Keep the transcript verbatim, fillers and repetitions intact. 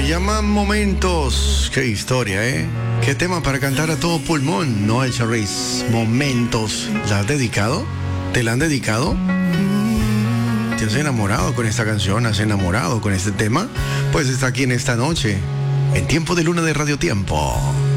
Se llaman Momentos. Qué historia, ¿eh? Qué tema para cantar a todo pulmón, Noel Charris. Momentos. ¿La has dedicado? ¿Te la han dedicado? ¿Te has enamorado con esta canción? ¿Has enamorado con este tema? Pues está aquí en esta noche, en Tiempo de Luna de Radio Tiempo.